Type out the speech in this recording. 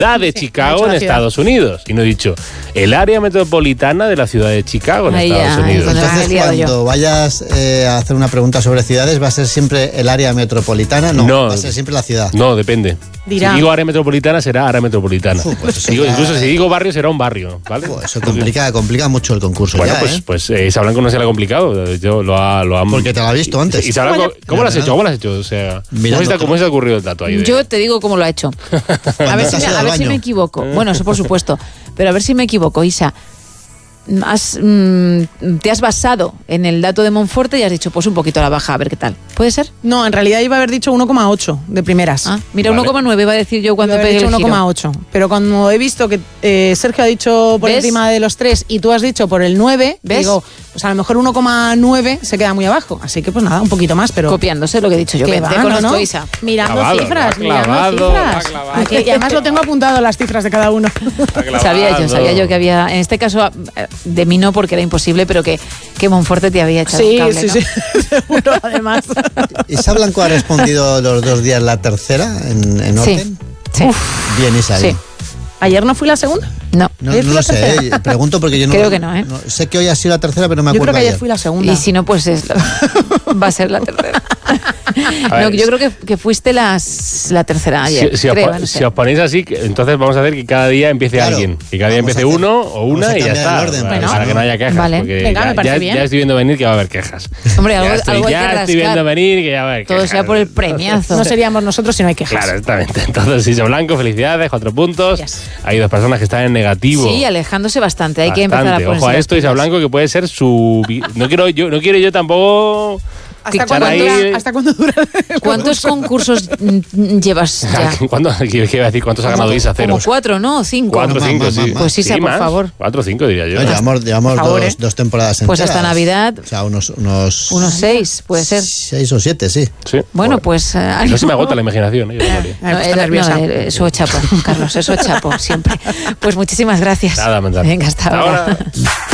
de Chicago en Estados Unidos. Y no he dicho el área metropolitana de la ciudad de Chicago en Estados Unidos. Entonces, cuando vayas a hacer una pregunta sobre ciudades, ¿va a ser siempre el área metropolitana? No, va a ser siempre la ciudad. No, depende. Dirá. Si digo área metropolitana, será área metropolitana. Pues incluso si digo barrio, será un barrio, ¿vale? Eso complica mucho el concurso. Bueno, ya, pues Isa Blanco no se le ha complicado. Yo lo ha Porque te lo ha visto antes. Isa Blanco, ¿cómo lo has hecho? O sea, ¿cómo se ha ocurrido el dato ahí? Yo te digo cómo lo ha hecho. A ver si me equivoco. Bueno, eso por supuesto. Pero a ver si me equivoco, Isa. Te has basado en el dato de Monforte y has dicho, pues un poquito a la baja, a ver qué tal. ¿Puede ser? No, en realidad iba a haber dicho 1,8 de primeras. Mira, vale. 1,9 iba a decir yo cuando pegué el giro. 1,8. Pero cuando he visto que Sergio ha dicho por encima de los 3 y tú has dicho por el 9, digo, pues a lo mejor 1,9 se queda muy abajo. Así que pues nada, un poquito más, pero... Copiándose lo que he dicho yo. Que te conozco, Isa. Mirando cifras. Y además lo tengo apuntado las cifras de cada uno. Sabía yo que había... En este caso, de mí no, porque era imposible, pero que Monforte te había echado un cable, ¿no? Sí, seguro, además. ¿Isa Blanco ha respondido los 2 días la tercera en orden? Sí. Bien, Isa. Sí. ¿Ayer no fui la segunda? No lo sé, pregunto porque yo no... Creo que no, ¿eh? Sé que hoy ha sido la tercera, pero no me acuerdo. Yo creo que ayer fui la segunda. Y si no, pues va a ser la tercera. No, yo creo que fuiste la tercera ayer. Si os ponéis así, entonces vamos a hacer que cada día empiece alguien. Que cada día empiece uno o una y ya está. Para que no haya quejas. Vale. Venga, me parece bien. Ya estoy viendo venir que va a haber quejas. Hombre, algo hay que rascar. Ya estoy viendo venir que ya va a haber quejas. Todo sea por el premiazo. No seríamos nosotros si no hay quejas. Claro, exactamente. Entonces, Isa Blanco, felicidades, 4 puntos. Yes. Hay 2 personas que están en negativo. Sí, alejándose bastante. Hay que empezar a ponerse. Ojo a esto, Isa Blanco, que puede ser su... No quiero yo tampoco... ¿Hasta cuándo dura ¿Cuántos concursos llevas ya? ¿Qué iba a decir? ¿Cuántos ha ganado Isa? Como 4, ¿no? 5. 4 o 5, sí. Pues Isa, por favor. 4 o 5, diría yo. Llevamos dos temporadas enteras. Pues hasta Navidad. O sea, unos 6, puede ser. 6 o 7, sí. Bueno, pues... No se me agota la imaginación. Eso chapo, Carlos, eso chapo, siempre. Pues muchísimas gracias. Nada, Venga, hasta ahora.